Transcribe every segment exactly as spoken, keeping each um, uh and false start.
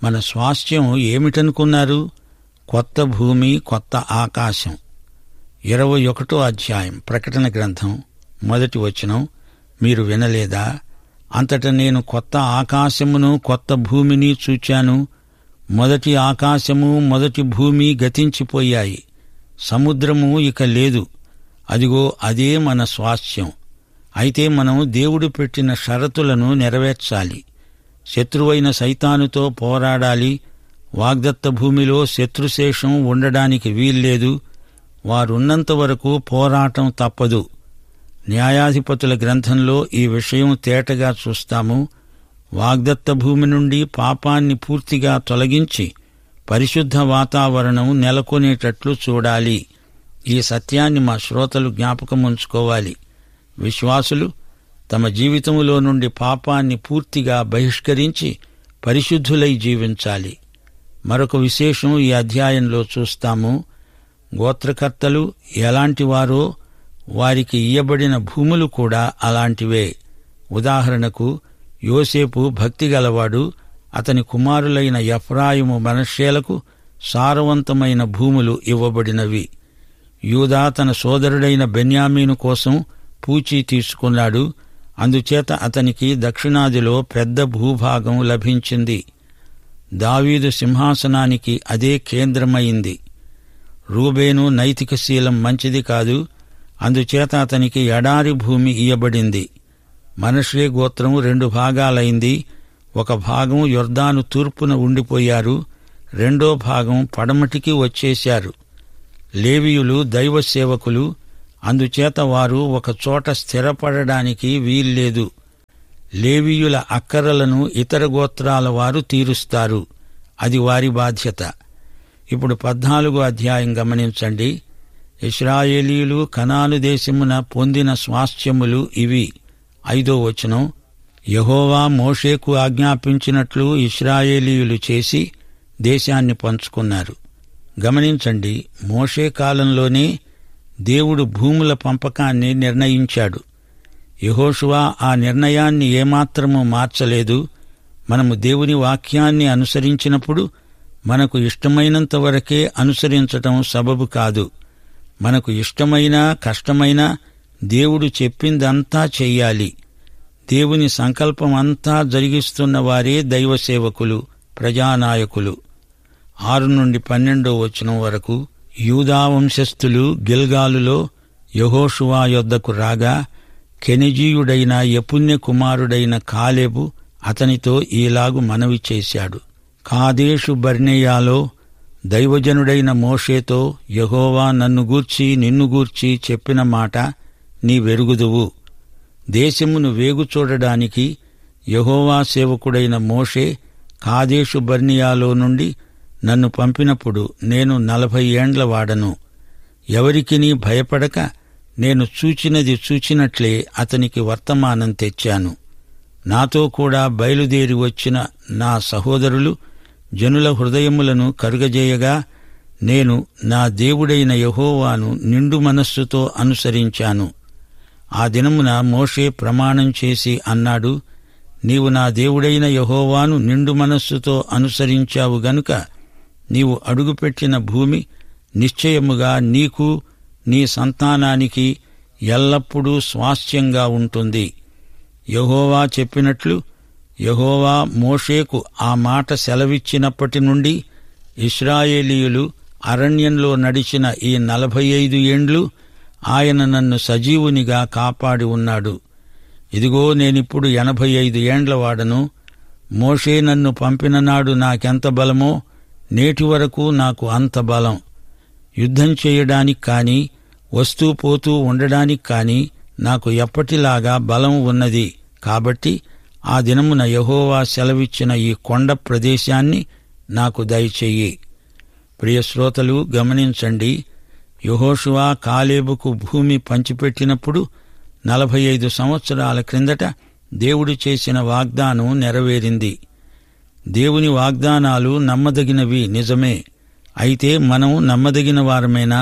మన స్వాస్థ్యం ఏమిటనుకున్నారు? కొత్త భూమి, కొత్త ఆకాశం. ఇరవై ఒకటో అధ్యాయం ప్రకటన గ్రంథం మొదటి వచనం. మీరు వినలేదా? అంతట నేను కొత్త ఆకాశమును కొత్త భూమిని చూచాను. మొదటి ఆకాశము మొదటి భూమి గతించిపోయాయి, సముద్రము ఇక లేదు. అదిగో అదే మన స్వాస్థ్యం. అయితే మనం దేవుడు పెట్టిన షరతులను నెరవేర్చాలి. శత్రువైన సైతానుతో పోరాడాలి. వాగ్దత్త భూమిలో శత్రుశేషం ఉండడానికి వీల్లేదు. వారున్నంత వరకు పోరాటం తప్పదు. న్యాయాధిపతుల గ్రంథంలో ఈ విషయం తేటగా చూస్తాము. వాగ్దత్త భూమి నుండి పాపాన్ని పూర్తిగా తొలగించి పరిశుద్ధ వాతావరణం నెలకొనేటట్లు చూడాలి. ఈ సత్యాన్ని మా శ్రోతలు జ్ఞాపకముంచుకోవాలి. విశ్వాసులు తమ జీవితములో నుండి పాపాన్ని పూర్తిగా బహిష్కరించి పరిశుద్ధులై జీవించాలి. మరొక విశేషం ఈ అధ్యాయంలో చూస్తాము. గోత్రకర్తలు ఎలాంటివారో వారికి ఇయ్యబడిన భూములు కూడా అలాంటివే. ఉదాహరణకు యోసేపు భక్తిగలవాడు. అతని కుమారులైన ఎఫ్రాయిము, మనష్షేలకు సారవంతమైన భూములు ఇవ్వబడినవి. యూదా తన సోదరుడైన బెన్యామీను కోసం పూచీ తీసుకున్నాడు. అందుచేత అతనికి దక్షిణాదిలో పెద్ద భూభాగం లభించింది. దావీదు సింహాసనానికి అదే కేంద్రమైంది. రూబేను నైతికశీలం మంచిది కాదు. అందుచేత అతనికి ఎడారి భూమి ఇయ్యబడింది. మనష్షే గోత్రం రెండు భాగాలైంది. ఒక భాగం యొర్దాను తూర్పున ఉండిపోయారు, రెండో భాగం పడమటికి వచ్చేశారు. లేవీయులు దైవ సేవకులు. అందుచేత వారు ఒక చోట స్థిరపడడానికి వీల్లేదు. లేవీయుల అక్కరలను ఇతర గోత్రాల వారు తీరుస్తారు. అది వారి బాధ్యత. ఇప్పుడు పద్నాలుగో అధ్యాయం గమనించండి. ఇశ్రాయేలీయులు కనాను దేశమున పొందిన స్వాస్థ్యములు ఇవి. ఐదో వచనం. యెహోవా మోషేకు ఆజ్ఞాపించినట్లు ఇశ్రాయేలీయులు చేసి దేశాన్ని పంచుకున్నారు. గమనించండి, మోషే కాలంలోనే దేవుడు భూముల పంపకాన్ని నిర్ణయించాడు. యెహోషువ ఆ నిర్ణయాన్ని ఏమాత్రమూ మార్చలేదు. మనము దేవుని వాక్యాన్ని అనుసరించినప్పుడు మనకు ఇష్టమైనంత వరకే అనుసరించటం సబబు కాదు. మనకు ఇష్టమైనా కష్టమైనా దేవుడు చెప్పిందంతా చెయ్యాలి. దేవుని సంకల్పం అంతా జరిగిస్తున్న వారే దైవ సేవకులు, ప్రజానాయకులు. ఆరు నుండి పన్నెండో వచనం వరకు. యూదా వంశస్థులు గిల్గాలులో యెహోషువ యొద్దకు రాగా కెనెజీయుడైన యెఫున్నె కుమారుడైన కాలేబు అతనితో ఈలాగు మనవి చేశాడు. కాదేషు బర్నేయాలో దైవజనుడైన మోషేతో యెహోవా నన్ను గూర్చి నిన్ను గూర్చి చెప్పిన మాట నీవెరుగుదువు. దేశమును వేగు చూడడానికి యెహోవా సేవకుడైన మోషే కాదేషు బర్నియాలో నుండి నన్ను పంపినప్పుడు నేను నలభై ఏండ్ల వాడను. ఎవరికినీ భయపడక నేను చూచినది చూచినట్లే అతనికి వర్తమానం తెచ్చాను. నాతో కూడా బయలుదేరి వచ్చిన నా సహోదరులు జనుల హృదయములను కరుగజేయగా నేను నా దేవుడైన యెహోవాను నిండు మనస్సుతో అనుసరించాను. ఆ దినమున మోషే ప్రమాణం చేసి అన్నాడు, నీవు నా దేవుడైన యెహోవాను నిండు మనస్సుతో అనుసరించావు గనుక నీవు అడుగుపెట్టిన భూమి నిశ్చయముగా నీకు నీ సంతానానికి ఎల్లప్పుడూ స్వాస్థ్యంగా ఉంటుంది. యెహోవా చెప్పినట్లు యెహోవా మోషేకు ఆ మాట సెలవిచ్చినప్పటి నుండి ఇశ్రాయేలీయులు అరణ్యంలో నడిచిన ఈ నలభై ఐదు ఏండ్లు ఆయన నన్ను సజీవునిగా కాపాడి ఉన్నాడు. ఇదిగో నేనిప్పుడు ఎనభై ఐదు ఏండ్ల వాడను. మోషే నన్ను పంపిననాడు నాకెంత బలమో నేటి వరకు నాకు అంత బలం. యుద్ధం చేయడానికి కానీ వస్తూ పోతూ ఉండడానికి కానీ నాకు ఎప్పటిలాగా బలం ఉన్నది. కాబట్టి ఆ దినమున యెహోవా సెలవిచ్చిన ఈ కొండ ప్రదేశాన్ని నాకు దయచెయ్యి. ప్రియశ్రోతలు గమనించండి, యెహోషువ కాలేబుకు భూమి పంచిపెట్టినప్పుడు నలభై ఐదు సంవత్సరాల క్రిందట దేవుడు చేసిన వాగ్దానం నెరవేరింది. దేవుని వాగ్దానాలు నమ్మదగినవి, నిజమే. అయితే మనం నమ్మదగిన వారమేనా?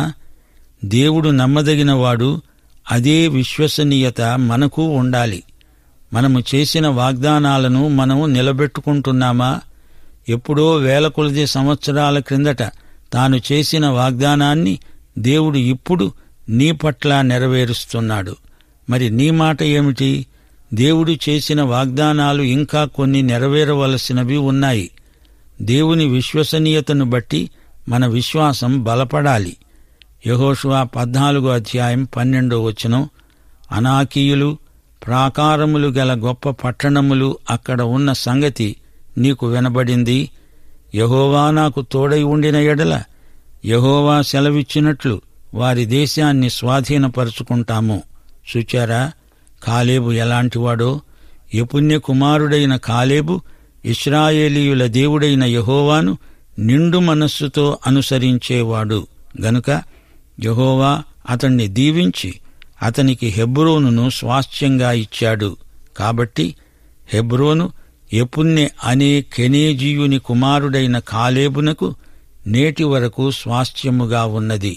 దేవుడు నమ్మదగినవాడు. అదే విశ్వసనీయత మనకు ఉండాలి. మనము చేసిన వాగ్దానాలను మనం నిలబెట్టుకుంటున్నామా? ఎప్పుడో వేల కొలది సంవత్సరాల క్రిందట తాను చేసిన వాగ్దానాన్ని దేవుడు ఇప్పుడు నీ పట్ల నెరవేరుస్తున్నాడు. మరి నీ మాట ఏమిటి? దేవుడు చేసిన వాగ్దానాలు ఇంకా కొన్ని నెరవేరవలసినవి ఉన్నాయి. దేవుని విశ్వసనీయతను బట్టి మన విశ్వాసం బలపడాలి. యెహోషువ పద్నాలుగో అధ్యాయం పన్నెండో వచనం, అనాకీయులు, ప్రాకారములు గల గొప్ప పట్టణములు అక్కడ ఉన్న సంగతి నీకు వినబడింది. యెహోవా నాకు తోడై ఉండిన ఎడల యెహోవా సెలవిచ్చినట్లు వారి దేశాన్ని స్వాధీనపరుచుకుంటాము. చూచారా కాలేబు ఎలాంటివాడో? యెఫున్నె కుమారుడైన కాలేబు ఇశ్రాయేలీయుల దేవుడైన యెహోవాను నిండు మనస్సుతో అనుసరించేవాడు గనుక యెహోవా అతణ్ణి దీవించి అతనికి హెబ్రోనును స్వాస్థ్యంగా ఇచ్చాడు. కాబట్టి హెబ్రోను యెఫున్నె అనే కెనేజీయుని కుమారుడైన కాలేబునకు నేటి వరకు స్వాస్థ్యముగా ఉన్నది.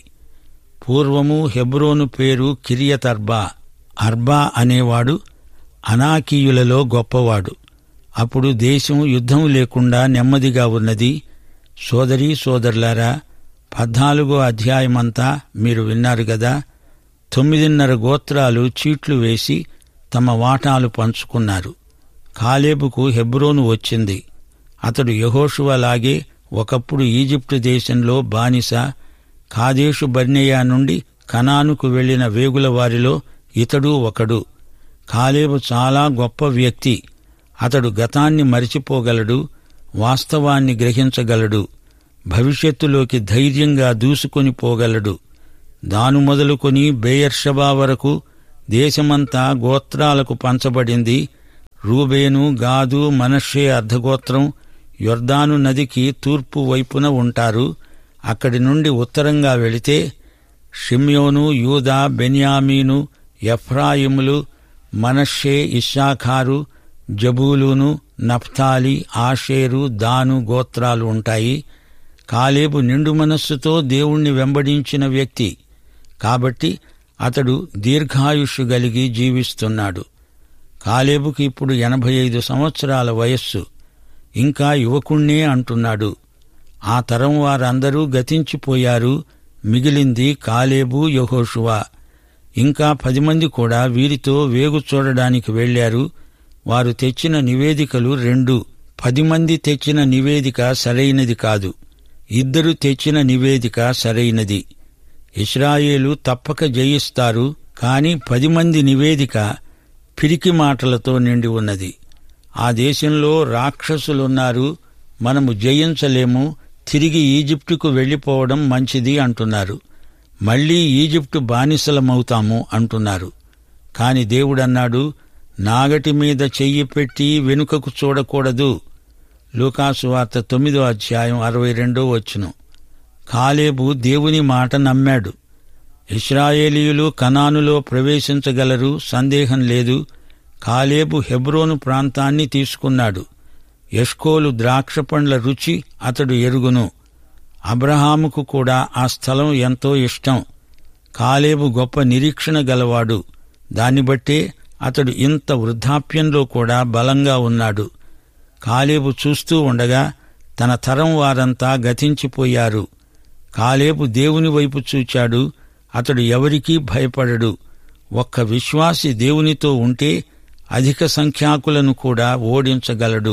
పూర్వము హెబ్రోను పేరు కిరియతర్బా. అర్బా అనేవాడు అనాకీయులలో గొప్పవాడు. అప్పుడు దేశం యుద్ధం లేకుండా నెమ్మదిగా ఉన్నది. సోదరీ సోదరులారా, పద్నాలుగో అధ్యాయమంతా మీరు విన్నారు గదా. తొమ్మిదిన్నర గోత్రాలు చీట్లు వేసి తమ వాటాలు పంచుకున్నారు. కాలేబుకు హెబ్రోను వచ్చింది. అతడు యెహోషువలాగే ఒకప్పుడు ఈజిప్టు దేశంలో బానిస. కాదేషు బర్నేయ నుండి కనానుకు వెళ్లిన వేగుల వారిలో ఇతడు ఒకడు. కాలేబు చాలా గొప్ప వ్యక్తి. అతడు గతాన్ని మరిచిపోగలడు, వాస్తవాన్ని గ్రహించగలడు, భవిష్యత్తులోకి ధైర్యంగా దూసుకొని పోగలడు. దాను మొదలుకొని బెయేర్షెబా వరకు దేశమంతా గోత్రాలకు పంచబడింది. రూబేను, గాదు, మనష్షే అర్ధగోత్రం యొర్దాను నదికి తూర్పు వైపున ఉంటారు. అక్కడి నుండి ఉత్తరంగా వెళితే షిమ్యోను, యూదా, బెన్యామీను, ఎఫ్రాయిములు, మనష్షే, ఇశ్శాఖారు, జబూలూను, నఫ్తాలి, ఆషేరు, దాను గోత్రాలు ఉంటాయి. కాలేబు నిండు మనస్సుతో దేవుణ్ణి వెంబడించిన వ్యక్తి కాబట్టి అతడు దీర్ఘాయుష్షు గలిగి జీవిస్తున్నాడు. కాలేబుకి ఇప్పుడు ఎనభై ఐదు సంవత్సరాల వయస్సు. ఇంకా యువకుణ్ణే అంటున్నాడు. ఆ తరం వారందరూ గతించిపోయారు. మిగిలింది కాలేబు, యెహోషువ. ఇంకా పది మంది కూడా వీరితో వేగు చూడడానికి వెళ్లారు. వారు తెచ్చిన నివేదికలు రెండు. పది మంది తెచ్చిన నివేదిక సరైనది కాదు. ఇద్దరు తెచ్చిన నివేదిక సరైనది. ఇశ్రాయేలు తప్పక జయిస్తారు. కాని పది మంది నివేదిక పిరికి మాటలతో నిండి ఉన్నది. ఆ దేశంలో రాక్షసులున్నారు, మనము జయించలేము, తిరిగి ఈజిప్టుకు వెళ్లిపోవడం మంచిది అంటున్నారు. మళ్లీ ఈజిప్టు బానిసలమవుతాము అంటున్నారు. కాని దేవుడన్నాడు, నాగటి మీద చెయ్యి పెట్టి వెనుకకు చూడకూడదు. లూకాసు వార్త తొమ్మిదో అధ్యాయం అరవై రెండో వచనం. కాలేబు దేవుని మాట నమ్మాడు. ఇశ్రాయేలీయులు కనానులో ప్రవేశించగలరు, సందేహం లేదు. కాలేబు హెబ్రోను ప్రాంతాన్ని తీసుకున్నాడు. ఎష్కోలు ద్రాక్ష పండ్ల రుచి అతడు ఎరుగును. అబ్రహాముకు కూడా ఆ స్థలం ఎంతో ఇష్టం. కాలేబు గొప్ప నిరీక్షణ గలవాడు. దాన్ని బట్టే అతడు ఇంత వృద్ధాప్యంలో కూడా బలంగా ఉన్నాడు. కాలేబు చూస్తూ ఉండగా తన తరం వారంతా గతించిపోయారు. కాలేబు దేవుని వైపు చూచాడు. అతడు ఎవరికీ భయపడడు. ఒక్క విశ్వాసి దేవునితో ఉంటే అధిక సంఖ్యాకులను కూడా ఓడించగలడు.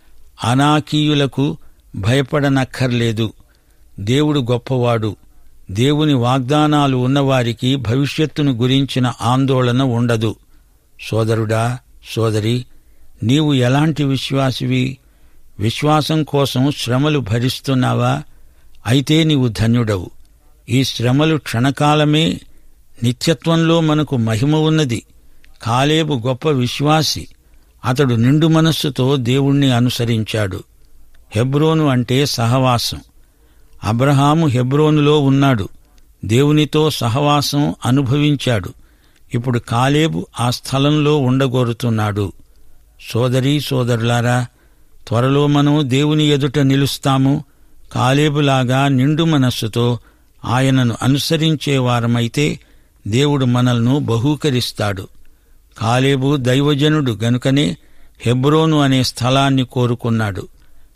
అనాకీయులకు భయపడనక్కర్లేదు. దేవుడు గొప్పవాడు. దేవుని వాగ్దానాలు ఉన్నవారికి భవిష్యత్తును గురించిన ఆందోళన ఉండదు. సోదరుడా, సోదరి, నీవు ఎలాంటి విశ్వాసివి? విశ్వాసం కోసం శ్రమలు భరిస్తున్నావా? అయితే నీవు ధన్యుడవు. ఈ శ్రమలు క్షణకాలమే. నిత్యత్వంలో మనకు మహిమ ఉన్నది. కాలేబు గొప్ప విశ్వాసి. అతడు నిండు మనస్సుతో దేవుణ్ణి అనుసరించాడు. హెబ్రోను అంటే సహవాసం. అబ్రహాము హెబ్రోనులో ఉన్నాడు. దేవునితో సహవాసం అనుభవించాడు. ఇప్పుడు కాలేబు ఆ స్థలంలో ఉండగోరుతున్నాడు. సోదరీ సోదరులారా, త్వరలో మనం దేవుని ఎదుట నిలుస్తాము. కాలేబులాగా నిండు మనస్సుతో ఆయనను అనుసరించేవారమైతే దేవుడు మనల్ని బహూకరిస్తాడు. కాలేబు దైవజనుడు గనుకనే హెబ్రోను అనే స్థలాన్ని కోరుకున్నాడు.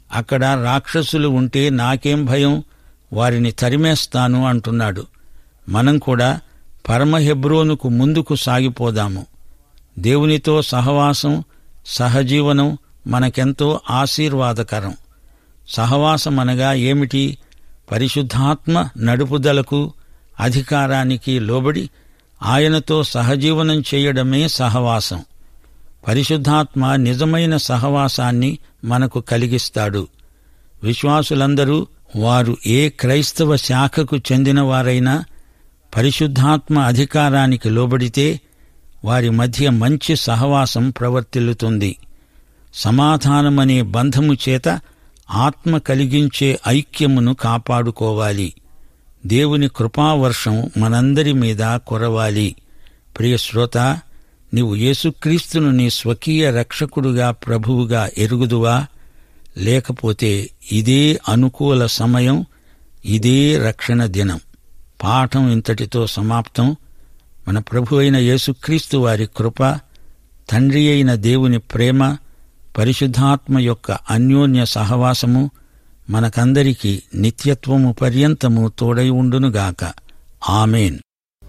అక్కడ రాక్షసులు ఉంటే నాకేం భయం, వారిని తరిమేస్తాను అంటున్నాడు. మనం కూడా పరమ హెబ్రోనుకు ముందుకు సాగిపోదాము. దేవునితో సహవాసం, సహజీవనం మనకెంతో ఆశీర్వాదకరం. సహవాసమనగా ఏమిటి? పరిశుద్ధాత్మ నడుపుదలకు, అధికారానికి లోబడి ఆయనతో సహజీవనం చేయడమే సహవాసం. పరిశుద్ధాత్మ నిజమైన సహవాసాన్ని మనకు కలిగిస్తాడు. విశ్వాసులందరూ, వారు ఏ క్రైస్తవ శాఖకు చెందినవారైనా పరిశుద్ధాత్మ అధికారానికి లోబడితే వారి మధ్య మంచి సహవాసం ప్రవర్తిల్లుతుంది. సమాధానమనే బంధము చేత ఆత్మ కలిగించే ఐక్యమును కాపాడుకోవాలి. దేవుని కృపావర్షం మనందరి మీద కురవాలి. ప్రియ శ్రోత, నీవు యేసుక్రీస్తును నీ స్వకీయ రక్షకుడుగా, ప్రభువుగా ఎరుగుదువా? లేకపోతే ఇదే అనుకూల సమయం, ఇదే రక్షణ దినం. పాఠం ఇంతటితో సమాప్తం. మన ప్రభు అయిన యేసుక్రీస్తు వారి కృప, తండ్రి అయిన దేవుని ప్రేమ, పరిశుద్ధాత్మ యొక్క అన్యోన్య సహవాసము మనకందరికీ నిత్యత్వము పర్యంతము తోడై ఉండునుగాక. ఆమేన్.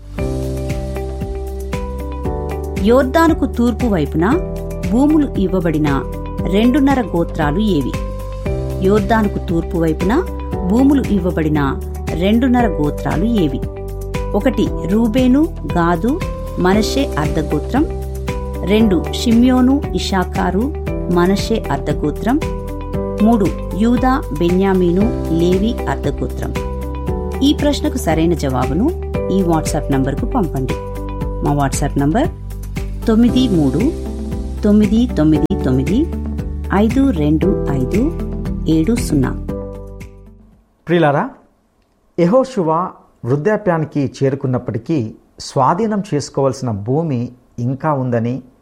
యోర్దానుకు తూర్పు వైపున భూములు ఇవ్వబడిన రెండున్నర గోత్రాలు ఏవి? యోర్దానుకు తూర్పు వైపున భూములు ఇవ్వబడిన రెండున్నర గోత్రాలు ఏవి? ఒకటి రూబేను, గాదు, మనష్షే అర్ధగోత్రం. రెండు షిమ్యోను, ఇషాకారు, మనష్షే అర్ధగోత్రం. మూడు యూదా, బెన్యామీను, లేవి అర్ధగోత్రం. ఈ ప్రశ్నకు సరైన జవాబును ఈ వాట్సాప్ నంబర్కు పంపండి. మా వాట్సాప్ నంబర్ తొమ్మిది మూడు తొమ్మిది తొమ్మిది తొమ్మిది ఐదు రెండు ఐదు ఏడు సున్నా. ప్రియులారా, యెహోషువ వృద్ధాప్యానికి చేరుకున్నప్పటికీ స్వాధీనం చేసుకోవాల్సిన భూమి ఇంకా ఉందని